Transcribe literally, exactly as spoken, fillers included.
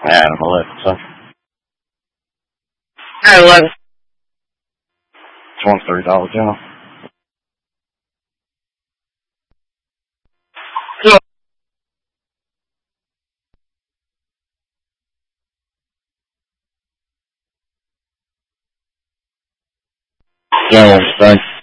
Adam Alexa. Hi, Alexa. twenty-three dollars channel. Cool. Yeah, thanks.